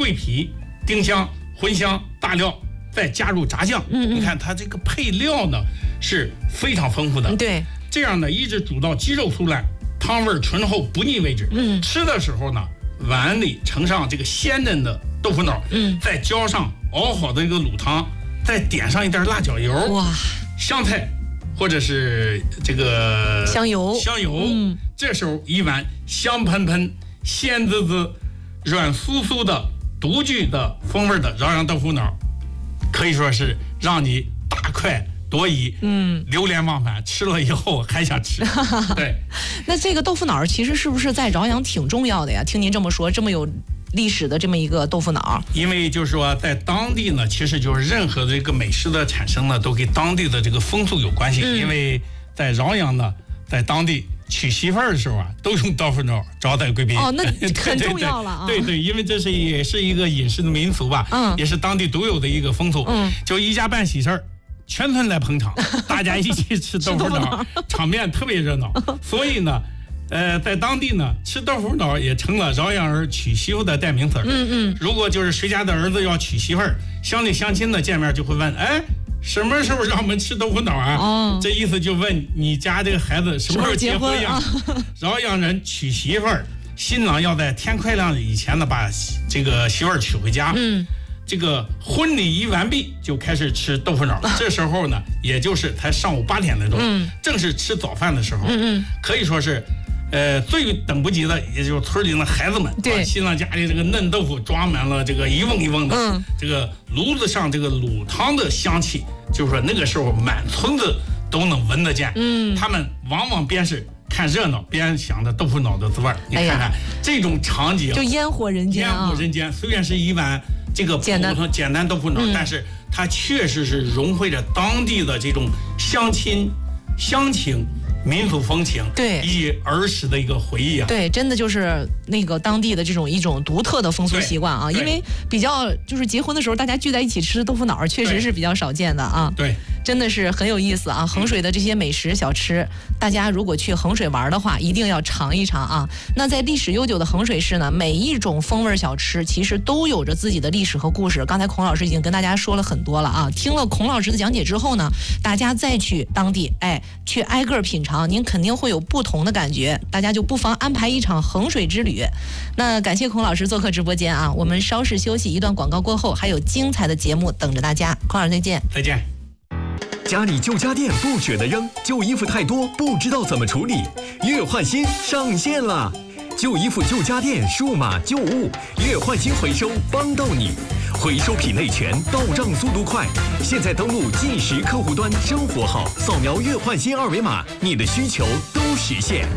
桂皮、丁香、茴香、大料，再加入炸酱。你看它这个配料呢是非常丰富的。 对， 这样呢一直煮到鸡肉酥烂，汤味醇厚不腻为止。吃的时候呢，碗里盛上这个鲜嫩的豆腐脑，再浇上熬好的一个卤汤，再点上一点辣椒油， 哇， 香菜或者是这个香油， 这时候一碗香喷喷、鲜滋滋、软酥酥的独具的风味的饶阳豆腐脑，可以说是让你大快朵颐，流连忘返，吃了以后还想吃。对， 那这个豆腐脑其实是不是在饶阳挺重要的呀？听您这么说，这么有历史的这么一个豆腐脑， 因为就是说在当地呢，其实就是任何这个美食的产生呢，都跟当地的这个风俗有关系。因为在饶阳呢，在当地娶媳妇儿的时候啊，都用豆腐脑招待贵宾。 那很重要了啊。 对，因为这也是一个饮食的民俗吧，也是当地独有的一个风俗。就一家办喜事儿，全村来捧场，大家一起吃豆腐脑，场面特别热闹。所以呢，在当地呢，吃豆腐脑也成了饶阳人娶媳妇的代名词。如果就是谁家的儿子要娶媳妇儿，乡里乡亲的见面就会问，什么时候让我们吃豆腐脑啊？这意思就问你家这个孩子什么时候结婚呀？饶阳人娶媳妇儿，新郎要在天快亮以前呢，把这个媳妇儿娶回家。这个婚礼一完毕就开始吃豆腐脑，这时候呢，也就是才上午8点钟，正是吃早饭的时候。可以说是最等不及的，也就是村里的孩子们，把新郎家里这个嫩豆腐装满了这个一瓮一瓮的，这个炉子上这个卤汤的香气，就是说那个时候满村子都能闻得见。他们往往边是看热闹边想着豆腐脑的滋味。你看看这种场景， 就烟火人间啊！ 烟火人间，虽然是一碗这个普通简单豆腐脑，但是它确实是融汇着当地的这种乡亲乡情、民俗风情， 对， 以及儿时的一个回忆啊。 对，真的就是那个当地的一种独特的风俗习惯啊。因为比较就是结婚的时候大家聚在一起吃豆腐脑，确实是比较少见的啊。 对， 真的是很有意思啊。衡水的这些美食小吃，大家如果去衡水玩的话，一定要尝一尝啊。那在历史悠久的衡水市呢，每一种风味小吃其实都有着自己的历史和故事。刚才孔老师已经跟大家说了很多了啊。听了孔老师的讲解之后呢，大家再去当地去挨个品尝，您肯定会有不同的感觉。大家就不妨安排一场衡水之旅。那感谢孔老师做客直播间啊，我们稍事休息，一段广告过后还有精彩的节目等着大家。孔老师再见。 再见。 家里旧家电不舍得扔，旧衣服太多不知道怎么处理，月换新上线了。旧衣服旧家电数码旧物月换新回收帮到你，回收品类全，到账速度快。现在登录计时客户端生活号，扫描月换新2维码，你的需求都实现。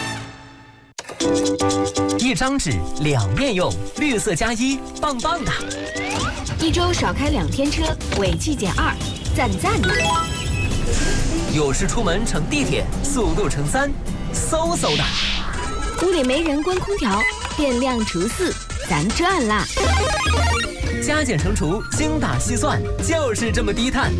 一张纸2面用，绿色加1，棒棒的。 一周少开2天车，违纪减2，赞赞的。 有事出门乘地铁，速度乘3，嗖嗖的。 屋里没人关空调，电量除4，咱赚啦。 加减乘除，精打细算，就是这么低碳。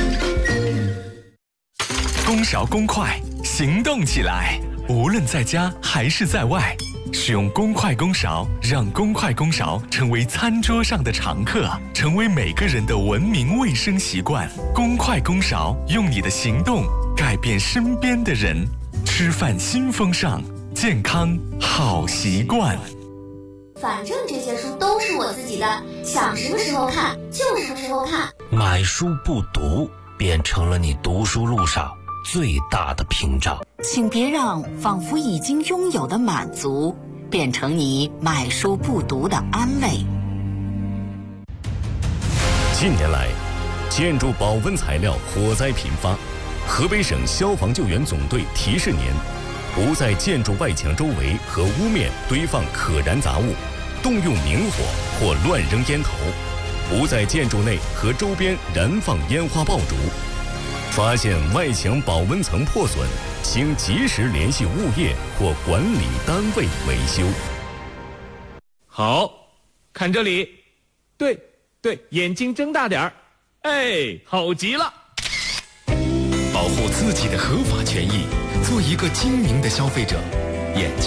公勺公筷，行动起来！无论在家还是在外，使用公筷公勺，让公筷公勺成为餐桌上的常客，成为每个人的文明卫生习惯。公筷公勺，用你的行动改变身边的人。吃饭新风尚，健康好习惯。 反正这些书都是我自己的，想什么时候看就什么时候看。 买书不读，变成了你读书路上最大的屏障。 请别让仿佛已经拥有的满足变成你买书不读的安慰。 近年来，建筑保温材料火灾频发，河北省消防救援总队提示您：不在建筑外墙周围和屋面堆放可燃杂物，动用明火或乱扔烟头；不在建筑内和周边燃放烟花爆竹。发现外墙保温层破损，请及时联系物业或管理单位维修。 好，看这里，对，眼睛睁大点儿，好极了。 保护自己的合法权益，做一个精明的消费者，眼睛